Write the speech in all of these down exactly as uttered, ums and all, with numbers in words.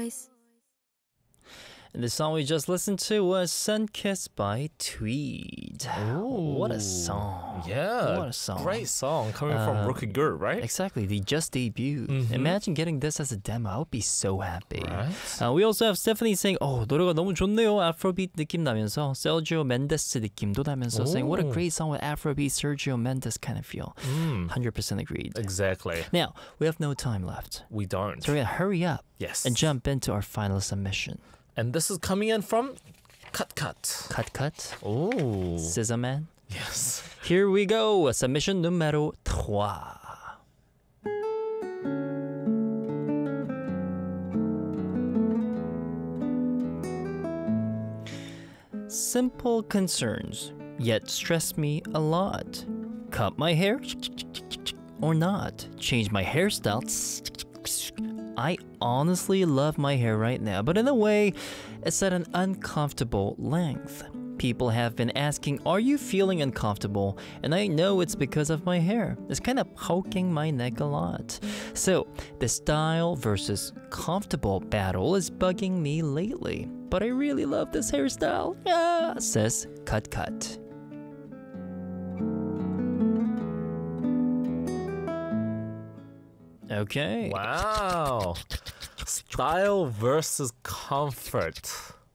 boys. And the song we just listened to was Sunkissed by Tweed. Ooh. What a song. Yeah. What a song. Great song coming from Uh, Rookie Gert, right? Exactly. They just debuted. Mhm. Imagine getting this as a demo. I would be so happy. Right. Uh, we also have Stephanie saying, oh, 노래가 너무 좋네요. Afrobeat 느낌 나면서 Sergio Mendes 느낌도 나면서 saying, what a Ooh. great song with Afrobeat, Sergio Mendes kind of feel. Mm, one hundred percent agreed. exactly. Now, we have no time left. We don't. So we're going to hurry up Yes. and jump into our final submission. And this is coming in from Cut Cut. Cut, cut. Oh. Scissor Man. Yes. Here we go. Submission numéro trois. Simple concerns, yet stress me a lot. Cut my hair or not? Change my hairstyle? I honestly love my hair right now, but in a way, it's at an uncomfortable length. People have been asking, are you feeling uncomfortable? And I know it's because of my hair. It's kind of poking my neck a lot. So, the style versus comfortable battle is bugging me lately. But I really love this hairstyle, ah, says Cut Cut. Okay. Wow. Style versus comfort.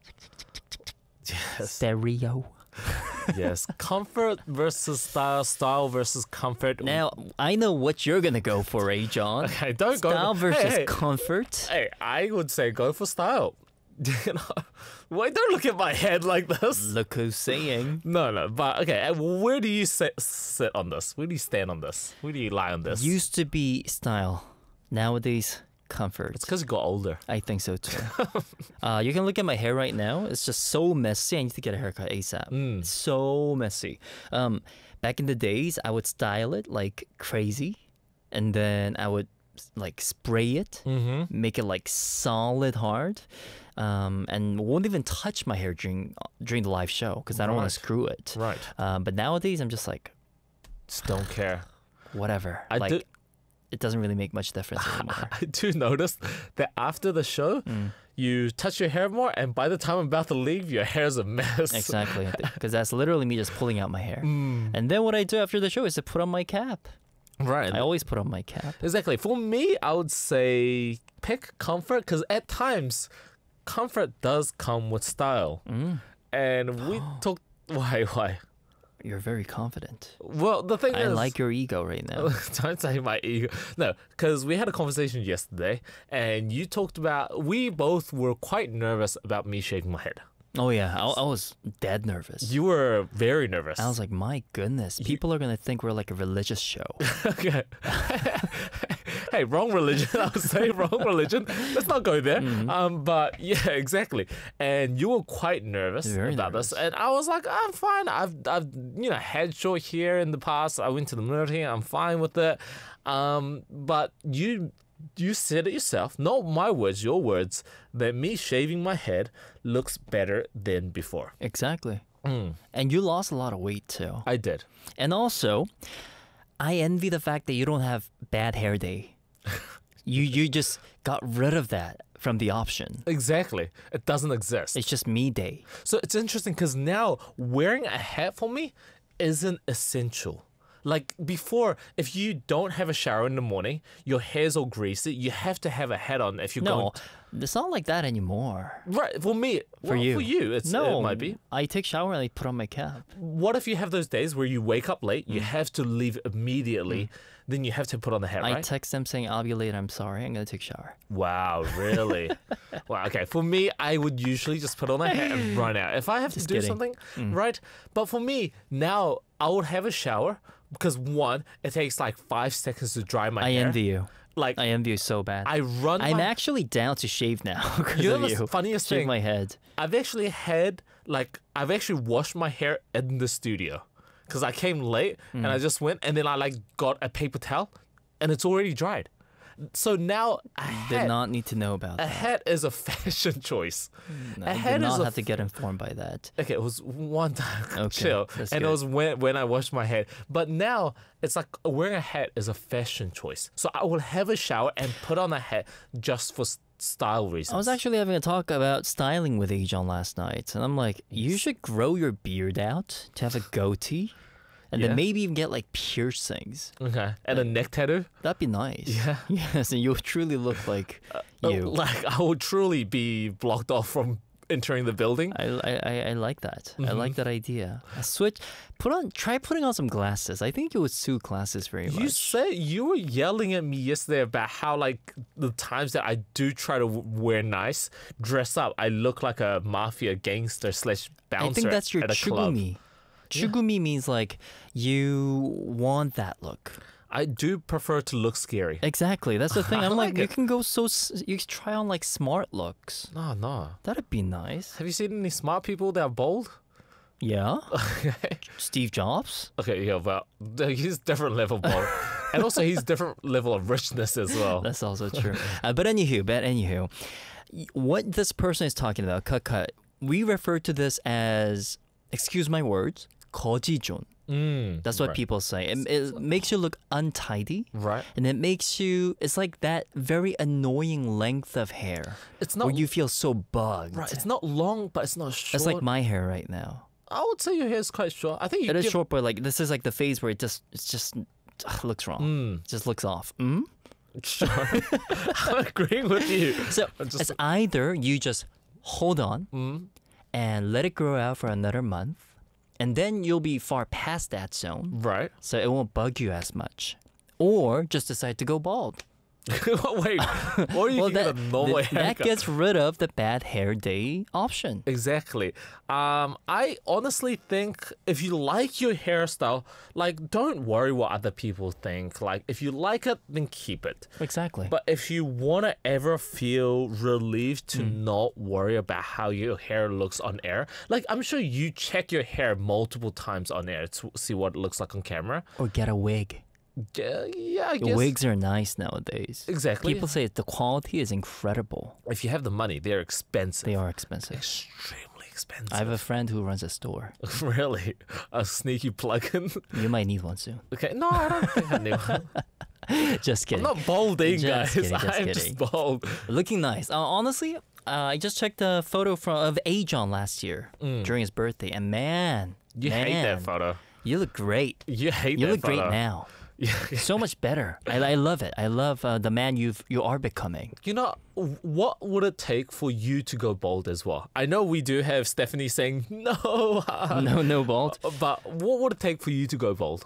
Yes. Stereo. Yes. Comfort versus style. Style versus comfort. Now, I know what you're gonna go for, eh, John? Okay, don't go. Style versus hey, hey, comfort. hey, I would say go for style. You know, wait, don't look at my head like this. Look who's saying. No, no, but okay. uh, Where do you sit, sit on this? Where do you stand on this? Where do you lie on this? Used to be style. Nowadays, comfort. It's because you got older. I think so too. uh, you can look at my hair right now. It's just so messy. I need to get a haircut ASAP. Mm. It's so messy. Um, back in the days, I would style it like crazy, and then I would like spray it, Mm-hmm. make it like solid hard, um, and won't even touch my hair during during the live show because I don't want Right. to screw it. Right. Um, but nowadays, I'm just like Just don't care. whatever. I like do. it doesn't really make much difference anymore. I do notice that after the show, Mm. you touch your hair more, and by the time I'm about to leave, your hair's a mess. Exactly, because that's literally me just pulling out my hair. Mm. And then what I do after the show is to put on my cap. Right. I always put on my cap. Exactly. For me, I would say pick comfort because at times, comfort does come with style. Mm. And we talked. Why? Why? You're very confident. Well, the thing I is, like your ego right now. don't say my ego. No, because we had a conversation yesterday, and you talked about we both were quite nervous about me shaking my head. Oh yeah, I, I was dead nervous. You were very nervous. I was like, my goodness, people are gonna think we're like a religious show. Okay. Hey, wrong religion. I would say wrong religion. Let's not go there. Mhm. Um, but yeah, exactly. And you were quite nervous Very about nervous. this, and I was like, I'm fine. I've I've you know had short hair in the past. I went to the military. I'm fine with it. Um, but you you said it yourself, not my words, your words, that me shaving my head looks better than before. Exactly. Mm, And you lost a lot of weight too. I did. And also, I envy the fact that you don't have bad hair day. you you just got rid of that from the option. Exactly. It doesn't exist. It's just me day. So it's interesting because now wearing a hat for me isn't essential. Like before, if you don't have a shower in the morning, your hair's all greasy, you have to have a hat on if you're No, going. it's not like that anymore. Right, for me. For well, you. For you, it's, No, it might be. I take shower and I put on my cap. What if you have those days where you wake up late, you Mm. have to leave immediately, then you have to put on the hat, I right? text them saying, I'll be late, I'm sorry, I'm gonna take shower. Wow, really? Wow, okay. For me, I would usually just put on a hat and run out. If I have Just to do kidding. something, Mm. right? But for me, now I would have a shower because one, it takes like five seconds to dry my I hair. envy you. Like, I envy you so bad. I run I'm my... actually down to shave now because You know of the you. funniest Shave thing? my head. I've actually had, like, I've actually washed my hair in the studio because I came late and Mm. I just went and then I, like, got a paper towel and it's already dried. So now a Did hat, not need to know about a that. hat is a fashion choice. No, a I hat did is not a have to get informed by that. Okay, it was one time. Okay, Chill. that's And good. it was when when I washed my head. But now it's like wearing a hat is a fashion choice. So I will have a shower and put on a hat just for s- style reasons. I was actually having a talk about styling with Ajon last night, and I'm like, you should grow your beard out to have a goatee, and Yeah. then maybe even get like piercings. Okay. And a neck tattoo. That'd be nice. Yeah. Yes, and you'll truly look like Uh, you. Like I would truly be blocked off from entering the building. I, I, I- I like that. I Mm-hmm. like that idea. A switch. Put on. Try putting on some glasses. I think it would suit glasses very You much. said you were yelling at me yesterday about how like the times that I do try to w- wear nice, dress up, I look like a mafia gangster slash bouncer. I think that's your at a club. chugumi. Chugumi means like you want that look. I do prefer to look scary. Exactly. That's the thing. I I'm like, like you it. can go so. s- You can try on like smart looks. No, no. That'd be nice. Have you seen any smart people that are bold? Yeah. Okay. Steve Jobs. Okay, yeah, well, he's different level bold, and also he's different level of richness as well. That's also true. uh, but anywho, but anywho, y- what this person is talking about, cut cut, we refer to this as, excuse my words, 거지존. Mm, That's what right. people say. It, it makes you look untidy. Right. And it makes you, it's like that very annoying length of hair It's not where you feel so bugged. right. It's not long, but it's not short. It's like my hair right now. I would say your hair is quite short. I think you It is give- short, but like this is like the phase where it just, it's just, ugh, looks wrong. Mm, It just looks off. Mm? sure. I'm agreeing with you. So I'm just- it's either you just hold on Mm, and let it grow out for another month, and then you'll be far past that zone, right. so it won't bug you as much. Or just decide to go bald. Wait, or you Well, can that, get a normal th- that haircut. gets rid of the bad hair day option. Exactly. Um, I honestly think if you like your hairstyle, like don't worry what other people think. Like if you like it, then keep it. Exactly. But if you want to ever feel relieved to Hmm. not worry about how your hair looks on air, like I'm sure you check your hair multiple times on air to see what it looks like on camera. or get a wig. Yeah, yeah I The guess. wigs are nice nowadays. Exactly. People say the quality is incredible. If you have the money, they're expensive. They are expensive. Extremely expensive. I have a friend who runs a store. Really? A sneaky plug-in? You might need one soon. Okay, no, I don't think I knew. I'm Just kidding. not balding, Just guys. kidding, just I'm kidding. just bald. Looking nice. Uh, honestly, uh, I just checked a photo from of Ajon last year during his birthday, and man, Mm. You man, hate that photo. You look great. You hate You that look photo. great now. Yeah. So much better. I, I love it. I love uh, the man you've you are becoming. You know, what would it take for you to go bald as well? I know we do have Stephanie saying no, No, no bald. but what would it take for you to go bald?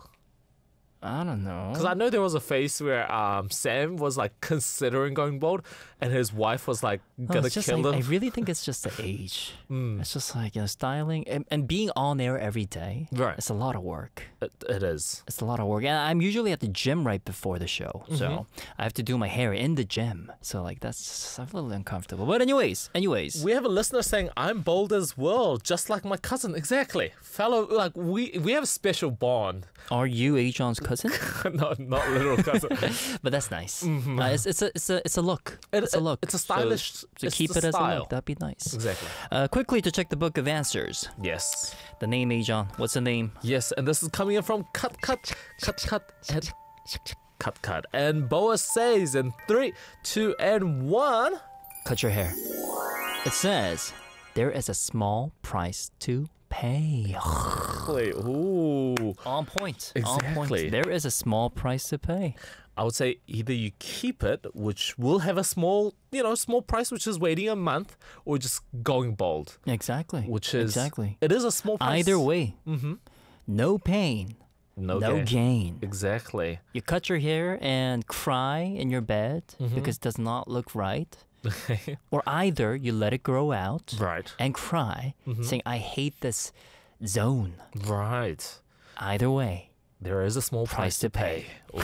I don't know. Because I know there was a phase where um, Sam was like considering going bald, and his wife was like No, gonna it's just, kill I, him. I really think it's just the age. Mm. It's just like, you know, styling and, and being on air every day. Right. It's a lot of work. It, it is. It's a lot of work. And I'm usually at the gym right before the show. Mm-hmm. So I have to do my hair in the gym. So like that's I'm a little uncomfortable. But anyways, anyways. We have a listener saying I'm bold as well, just like my cousin. Exactly, fellow. Like we we have a special bond. Are you Ajon's cousin? no, not little cousin. But that's nice. Uh, it's, it's a it's a it's a look. It- it's a look. it's a So- stylish- So, it's keep the it as a style. look. That'd be nice. Exactly. Uh, quickly to check the book of answers. Yes. The name Ajon. What's the name? Yes, and this is coming in from Cut Cut Cut Cut and Cut Cut. And Boa says in three, two, and one. Cut your hair. It says there is a small price to pay. Wait, ooh. On point. On Exactly. point. There is a small price to pay. I would say either you keep it, which will have a small, you know, small price, which is waiting a month, or just going bald, Exactly. which is exactly. It is a small price. Either way, Mm-hmm. no pain, No, no gain. gain. Exactly. You cut your hair and cry in your bed Mm-hmm. because it does not look right. Or either you let it grow out Right. and cry, Mm-hmm. saying, I hate this zone. Right. Either way. There is a small Price price, to to pay.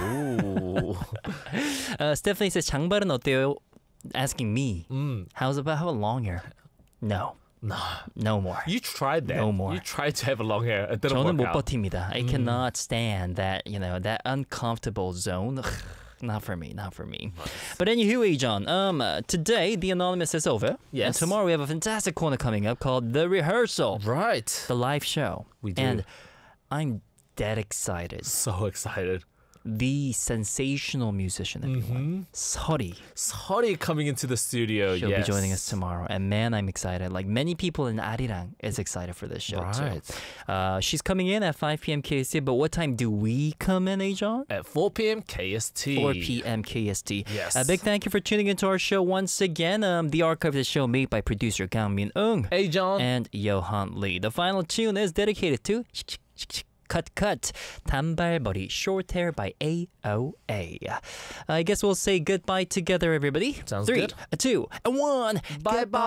Ooh. Uh, Stephanie says, 장발은 어때요? Asking me. mm. How's about how long hair? No. No. No more. You tried that. No more. You tried to have a long hair. It didn't 저는 못 work out. 버팁니다. I cannot stand that, you know, that uncomfortable zone. Ugh, not for me, not for me. But anywho, John, um, uh, today the Anonymous is over. Yes. And tomorrow we have a fantastic corner coming up called The Rehearsal, Right. the live show. We do. And I'm dead excited. So excited. the sensational musician, everyone. Sori. Sorry coming into the studio. She'll yes. be joining us tomorrow. And man, I'm excited. Like many people in Arirang is excited for this show Right. too. Uh, she's coming in at five p.m. K S T, but what time do we come in, Ajon? At four p.m. K S T. four p.m. K S T. Yes. A big thank you for tuning into our show once again. Um, the archive of the show made by producer Kang Min Eung Hey, John. and Johan Lee. The final tune is dedicated to Cut Cut 단발머리 Short Hair by A O A. I guess we'll say goodbye together, everybody. Sounds Three, good. two, and one. Bye-bye.